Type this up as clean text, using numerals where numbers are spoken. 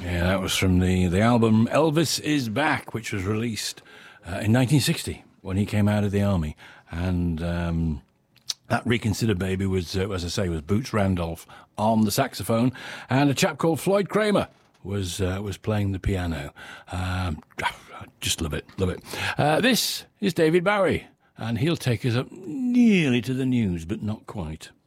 Yeah, that was from the album Elvis is Back, which was released in 1960 when he came out of the army. And that Reconsider Baby was, as I say, was Boots Randolph on the saxophone, and a chap called Floyd Kramer was playing the piano. I just love it, love it. This is David Bowie, and he'll take us up nearly to the news, but not quite.